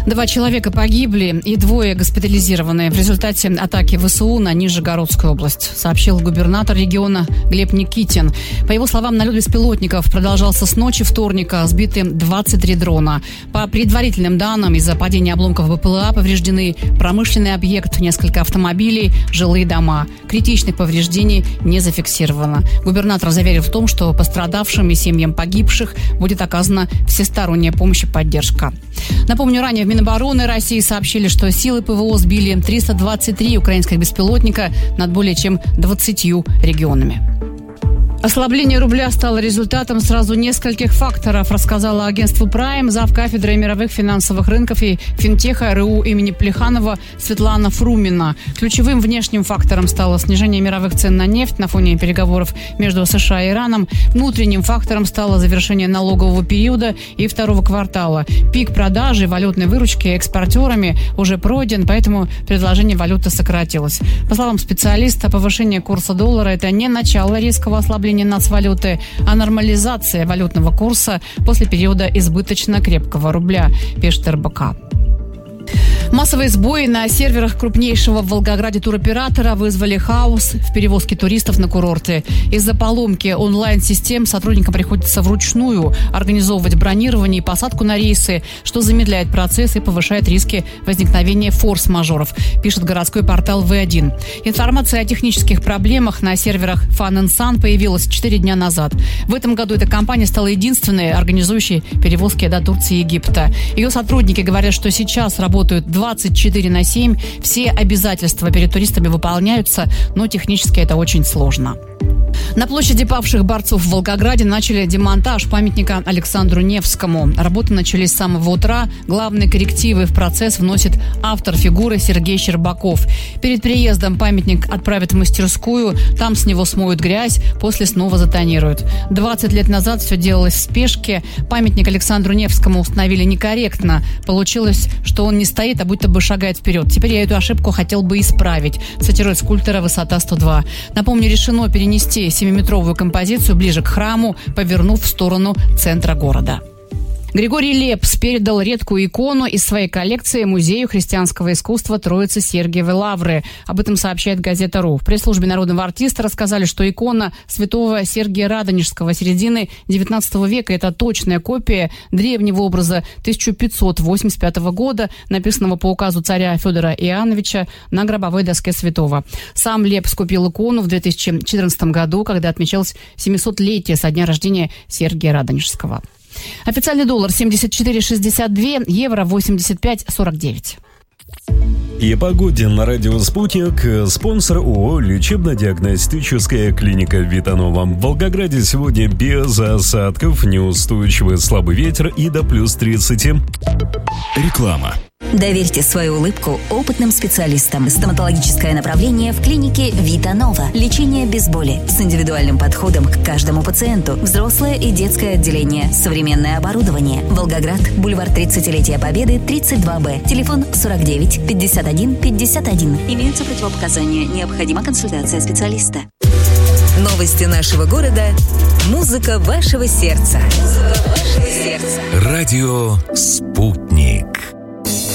2 человека погибли и 2 госпитализированы в результате атаки ВСУ на Нижегородскую область, сообщил губернатор региона Глеб Никитин. По его словам, налет беспилотников продолжался с ночи вторника, сбиты 23 дрона. По предварительным данным, из-за падения обломков БПЛА повреждены промышленный объект, несколько автомобилей, жилые дома. Критичных повреждений не зафиксировано. Губернатор заверил в том, что пострадавшим и семьям погибших будет оказана всесторонняя помощь и поддержка. Напомню, ранее в Минобороны России сообщили, что силы ПВО сбили 323 украинских беспилотника над более чем 20 регионами. Ослабление рубля стало результатом сразу нескольких факторов, рассказала агентству Prime завкафедры мировых финансовых рынков и финтеха РУ имени Плеханова Светлана Фрумина. Ключевым внешним фактором стало снижение мировых цен на нефть на фоне переговоров между США и Ираном. Внутренним фактором стало завершение налогового периода и второго квартала. Пик продажи валютной выручки экспортерами уже пройден, поэтому предложение валюты сократилось. По словам специалиста, повышение курса доллара – это не начало резкого ослабления нацвалюты, а нормализация валютного курса после периода избыточно крепкого рубля, пишет РБК. Массовые сбои на серверах крупнейшего в Волгограде туроператора вызвали хаос в перевозке туристов на курорты. Из-за поломки онлайн-систем сотрудникам приходится вручную организовывать бронирование и посадку на рейсы, что замедляет процесс и повышает риски возникновения форс-мажоров, пишет городской портал V1. Информация о технических проблемах на серверах Fun & Sun появилась 4 дня назад. В этом году эта компания стала единственной, организующей перевозки до Турции и Египта. Ее сотрудники говорят, что сейчас работают 24/7. Все обязательства перед туристами выполняются, но технически это очень сложно. На площади павших борцов в Волгограде начали демонтаж памятника Александру Невскому. Работы начались с самого утра. Главные коррективы в процесс вносит автор фигуры Сергей Щербаков. Перед приездом памятник отправят в мастерскую. Там с него смоют грязь, после снова затонируют. 20 лет назад все делалось в спешке. Памятник Александру Невскому установили некорректно. Получилось, что он не стоит, а будто бы шагает вперед. Теперь я эту ошибку хотел бы исправить, цитирует скульптора «Высота 102». Напомню, решено перенести 7-метровую композицию ближе к храму, повернув в сторону центра города. Григорий Лепс передал редкую икону из своей коллекции Музею христианского искусства Троицы Сергиевой Лавры. Об этом сообщает газета «Ру». В пресс-службе народного артиста рассказали, что икона святого Сергия Радонежского середины XIX века – это точная копия древнего образа 1585 года, написанного по указу царя Федора Иоанновича на гробовой доске святого. Сам Лепс купил икону в 2014 году, когда отмечалось 700-летие со дня рождения Сергия Радонежского. Официальный доллар 74,62, евро 85,49. И о погоде на радио «Спутник». Спонсор ООО «Лечебно-диагностическая клиника Витанова». В Волгограде сегодня без осадков, неустойчивый слабый ветер и до плюс 30. Реклама. Доверьте свою улыбку опытным специалистам. Стоматологическое направление в клинике Витанова. Лечение без боли с индивидуальным подходом к каждому пациенту. Взрослое и детское отделение. Современное оборудование. Волгоград, бульвар 30-летия Победы, 32Б. Телефон 49 51 51. Имеются противопоказания. Необходима консультация специалиста. Новости нашего города. Музыка вашего сердца. Музыка вашего сердца. Радио «Спутник».